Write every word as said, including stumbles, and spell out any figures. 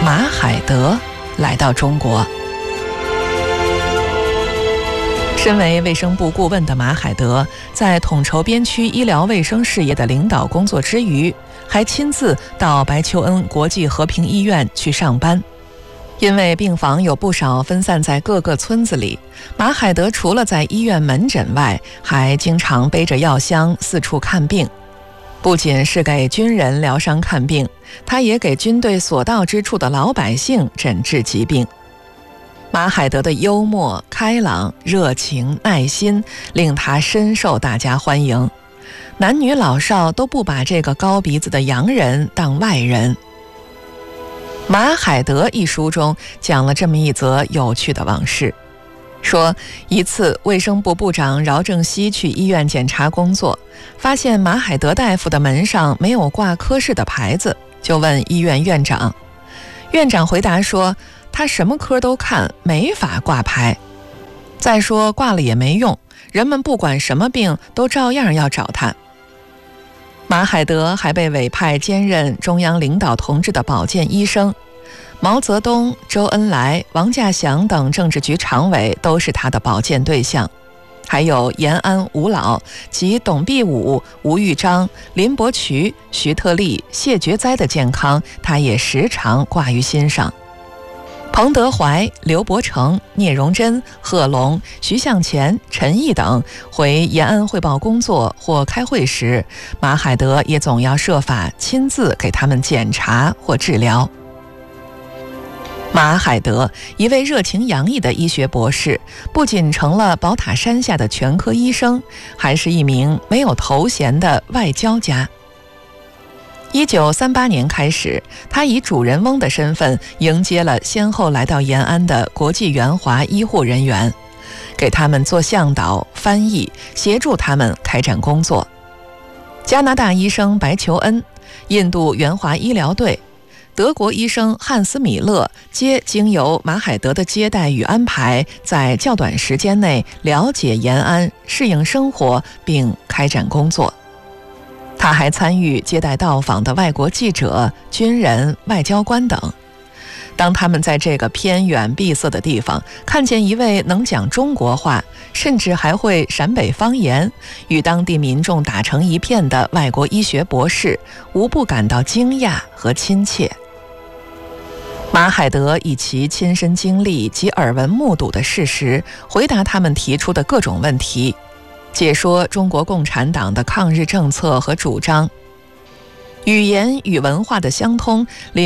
马海德来到中国。身为卫生部顾问的马海德，在统筹边区医疗卫生事业的领导工作之余，还亲自到白求恩国际和平医院去上班。因为病房有不少分散在各个村子里，马海德除了在医院门诊外，还经常背着药箱四处看病。不仅是给军人疗伤看病，他也给军队所到之处的老百姓诊治疾病。马海德的幽默、开朗、热情、耐心令他深受大家欢迎，男女老少都不把这个高鼻子的洋人当外人。马海德一书中讲了这么一则有趣的往事，说一次卫生部部长饶正熙去医院检查工作，发现马海德大夫的门上没有挂科室的牌子，就问医院院长。院长回答说，他什么科都看，没法挂牌。再说挂了也没用，人们不管什么病都照样要找他。马海德还被委派兼任中央领导同志的保健医生，毛泽东、周恩来、王稼祥等政治局常委都是他的保健对象，还有延安吴老及董必武、吴玉章、林伯渠、徐特立、谢觉哉的健康，他也时常挂于心上。彭德怀、刘伯承、聂荣臻、贺龙、徐向前、陈毅等回延安汇报工作或开会时，马海德也总要设法亲自给他们检查或治疗。马海德，一位热情洋溢的医学博士，不仅成了宝塔山下的全科医生，还是一名没有头衔的外交家。一九三八年开始，他以主人翁的身份迎接了先后来到延安的国际援华医护人员，给他们做向导、翻译，协助他们开展工作。加拿大医生白求恩、印度援华医疗队、德国医生汉斯·米勒皆经由马海德的接待与安排，在较短时间内了解延安，适应生活，并开展工作。他还参与接待到访的外国记者、军人、外交官等。当他们在这个偏远闭塞的地方看见一位能讲中国话，甚至还会陕北方言，与当地民众打成一片的外国医学博士，无不感到惊讶和亲切。马海德以其亲身经历及耳闻目睹的事实，回答他们提出的各种问题，解说中国共产党的抗日政策和主张。语言与文化的相通令